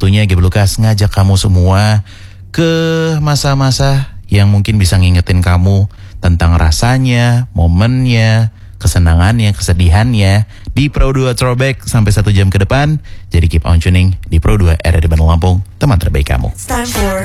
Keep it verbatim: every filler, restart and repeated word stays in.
waktunya G B Lukas ngajak kamu semua ke masa-masa yang mungkin bisa ngingetin kamu tentang rasanya, momennya, kesenangannya, kesedihannya di Pro dua Throwback sampai satu jam ke depan. Jadi keep on tuning di Pro dua R R D Bandung Lampung, teman terbaik kamu. It's time for